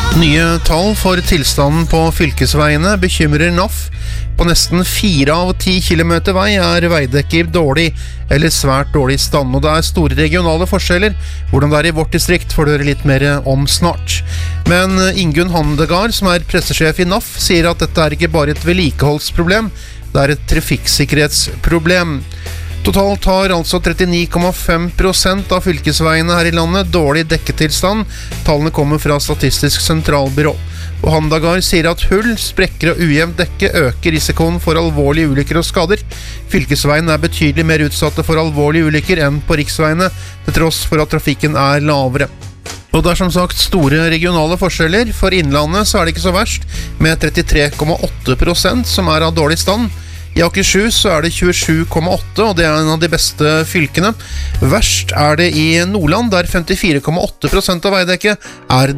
Nye tall for tilstanden på fylkesveiene bekymrer NAF. På nesten 4 av 10 kilometer vei veidekket i dårlig eller svært dårlig stand, og det store regionale forskjeller. Hvordan det i vårt distrikt får du høre litt mer om snart. Men Ingunn Handegard, som pressesjef i NAF, sier at dette ikke bare et vedlikeholdsproblem, det et trafikksikkerhetsproblem. Totalt har altså 39,5% av fylkesveiene her i landet dårlig dekketilstand. Tallene kommer fra Statistisk sentralbyrå. Og Handegard sier at hull, sprekker og ujevnt dekke øker risikoen for alvorlige ulykker og skader. Fylkesveiene betydelig mer utsatte for alvorlige ulykker enn på riksveiene, til tross for at trafikken lavere. Og det som sagt store regionale forskjeller. For innlandet så det ikke så verst, med 33,8% som av dårlig stand. I Akershus så det 27,8%, og det en av de beste fylkene. Verst det i Nordland, der 54,8% av veidekket